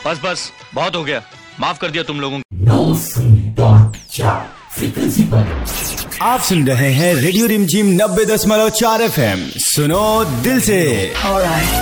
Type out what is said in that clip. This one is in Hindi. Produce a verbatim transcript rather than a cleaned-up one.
बस बस बहुत हो गया, माफ कर दिया तुम लोगों को। आप सुन रहे हैं रेडियो रिमझिम नब्बे दशमलव चार एफ एम। सुनो दिल से।